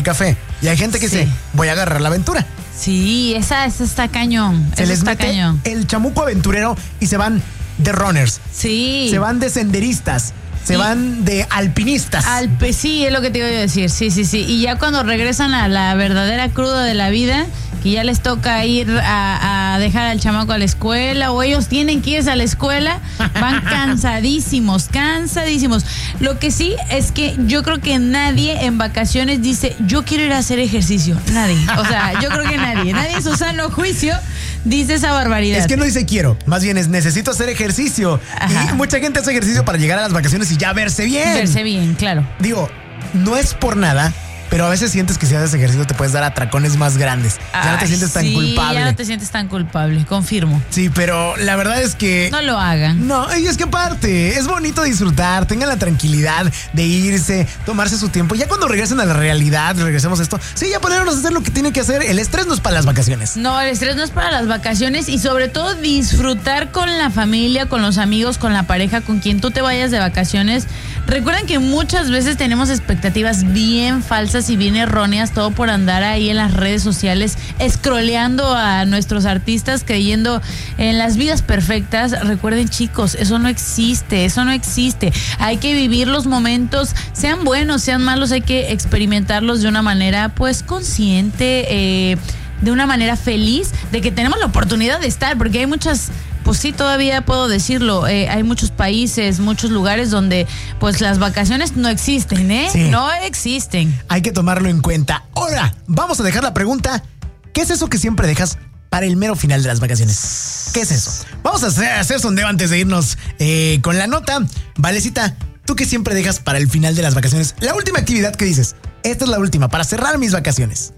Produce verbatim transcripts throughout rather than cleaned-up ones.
café. Y hay gente que Sí. dice, voy a agarrar la aventura. Sí, esa, esa está cañón. Se Esa les está mete cañón. el chamuco aventurero y se van de runners. Sí. Se van de senderistas. Se Y- van de alpinistas. Al, sí, es lo que te iba a decir, sí, sí, sí. Y ya cuando regresan a la verdadera cruda de la vida, que ya les toca ir a, a dejar al chamaco a la escuela, o ellos tienen que irse a la escuela, van cansadísimos, cansadísimos. Lo que sí es que yo creo que nadie en vacaciones dice, yo quiero ir a hacer ejercicio. Nadie. O sea, yo creo que nadie. Nadie en su sano juicio dice esa barbaridad. Es que no dice quiero, más bien es necesito hacer ejercicio. Ajá. Y mucha gente hace ejercicio para llegar a las vacaciones y ya verse bien. Verse bien, claro. Digo, no es por nada, pero a veces sientes que si haces ejercicio te puedes dar atracones más grandes. Ya no te Ay, sientes tan sí, culpable. ya no te sientes tan culpable, confirmo. Sí, pero la verdad es que... No lo hagan. No, y es que aparte, es bonito disfrutar, tengan la tranquilidad de irse, tomarse su tiempo. Ya cuando regresen a la realidad, regresemos a esto, sí, ya ponernos a hacer lo que tienen que hacer. El estrés no es para las vacaciones. No, el estrés no es para las vacaciones y sobre todo disfrutar con la familia, con los amigos, con la pareja, con quien tú te vayas de vacaciones. Recuerden que muchas veces tenemos expectativas bien falsas y bien erróneas, todo por andar ahí en las redes sociales, escroleando a nuestros artistas, creyendo en las vidas perfectas. Recuerden, chicos, eso no existe, eso no existe. Hay que vivir los momentos, sean buenos, sean malos, hay que experimentarlos de una manera, pues, consciente, eh, de una manera feliz, de que tenemos la oportunidad de estar, porque hay muchas... Pues sí, todavía puedo decirlo, eh, hay muchos países, muchos lugares donde pues las vacaciones no existen, ¿eh? Sí. No existen. Hay que tomarlo en cuenta. Ahora, vamos a dejar la pregunta, ¿qué es eso que siempre dejas para el mero final de las vacaciones? ¿Qué es eso? Vamos a hacer, hacer sondeo antes de irnos eh, con la nota. Valecita, ¿tú qué siempre dejas para el final de las vacaciones? La última actividad que dices, esta es la última, para cerrar mis vacaciones.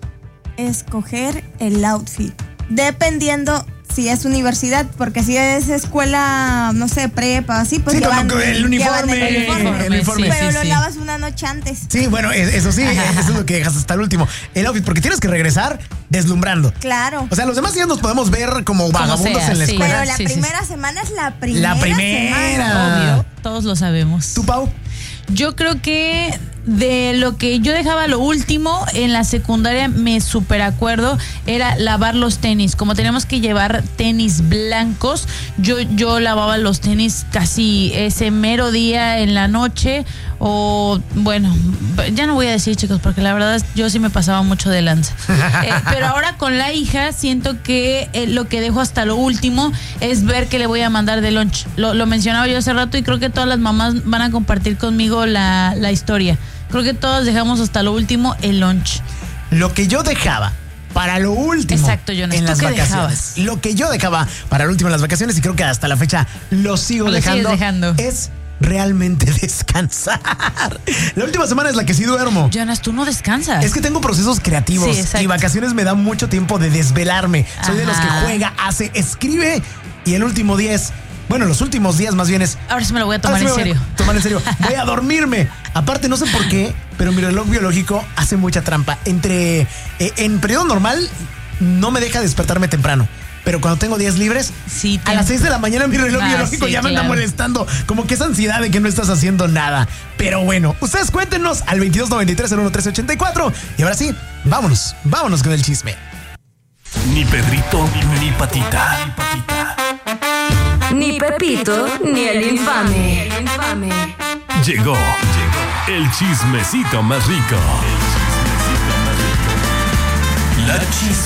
Escoger el outfit. Dependiendo si es universidad, porque si es escuela, no sé, prepa, así, pues Sí, llevan, como que el uniforme, llevan el uniforme. el uniforme. Pero Sí, lo sí. lavas una noche antes. Sí, bueno, es- eso sí, eso es lo que dejas hasta el último. El outfit, porque tienes que regresar deslumbrando. Claro. O sea, los demás días nos podemos ver como vagabundos sea, en la sí. escuela. Pero la sí, sí, primera semana es la primera La primera. semana. Obvio, todos lo sabemos. ¿Tú, Pau? Yo creo que de lo que yo dejaba lo último en la secundaria, me super acuerdo, era lavar los tenis. Como teníamos que llevar tenis blancos, yo, yo lavaba los tenis casi ese mero día en la noche. O bueno, ya no voy a decir, chicos, porque la verdad yo sí me pasaba mucho de lanza. Eh, pero ahora con la hija siento que eh, lo que dejo hasta lo último es ver qué le voy a mandar de lunch. Lo, lo mencionaba yo hace rato y creo que todas las mamás van a compartir conmigo la, la historia. Creo que todos dejamos hasta lo último el lunch. Lo que yo dejaba para lo último. Exacto, Jonas, en ¿tú las qué vacaciones. dejabas? Lo que yo dejaba para lo último en las vacaciones, y creo que hasta la fecha lo sigo Lo dejando, sigues dejando. es realmente descansar. La última semana es la que sí duermo. Jonas, tú no descansas. Es que tengo procesos creativos Sí, exacto. y vacaciones me dan mucho tiempo de desvelarme. Soy de los que Ajá. juega, hace, escribe, y el último día es, bueno, los últimos días más bien es, Ahora sí me lo voy a tomar ahora en sí me voy serio. a tomar en serio. Voy a dormirme. Aparte, no sé por qué, pero mi reloj biológico hace mucha trampa. Entre, eh, en periodo normal, no me deja despertarme temprano. Pero cuando tengo días libres, Sí, a te- las seis de la mañana mi reloj Ah, biológico sí, ya me anda claro. molestando. Como que esa ansiedad de que no estás haciendo nada. Pero bueno, ustedes cuéntenos al veintidós noventa y tres cero uno trece ochenta y cuatro. Y ahora sí, vámonos, vámonos con el chisme. Ni Pedrito ni Patita. Ni Pepito, ni el infame. Llegó el chismecito más rico. La chisme.